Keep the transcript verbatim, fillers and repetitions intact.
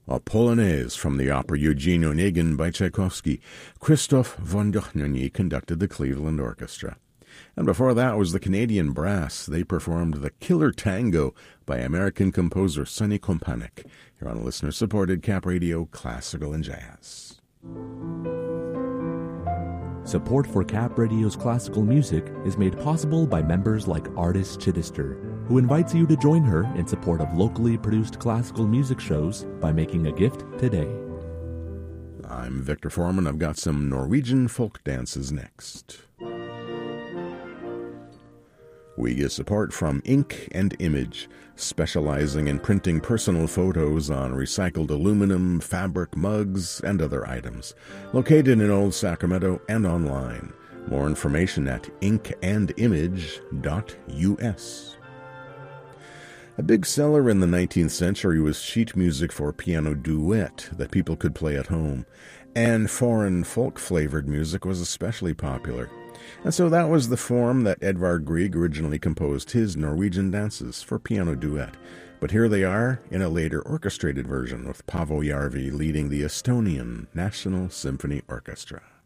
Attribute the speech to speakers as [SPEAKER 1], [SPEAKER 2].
[SPEAKER 1] A Polonaise from the opera Eugene Onegin by Tchaikovsky. Christoph von Dohnanyi conducted the Cleveland Orchestra. And before that was the Canadian Brass. They performed the Killer Tango by American composer Sonny Kompanek. Here on listener-supported Cap Radio Classical and Jazz.
[SPEAKER 2] Support for Cap Radio's classical music is made possible by members like Artis Chittister, who invites you to join her in support of locally produced classical music shows by making a gift today.
[SPEAKER 1] I'm Victor Foreman. I've got some Norwegian folk dances next. We get support from Ink and Image, specializing in printing personal photos on recycled aluminum, fabric, mugs, and other items. Located in Old Sacramento and online. More information at ink and image dot U S. A big seller in the nineteenth century was sheet music for piano duet that people could play at home, and foreign folk-flavored music was especially popular. And so that was the form that Edvard Grieg originally composed his Norwegian dances for piano duet. But here they are in a later orchestrated version with Paavo Järvi leading the Estonian National Symphony Orchestra.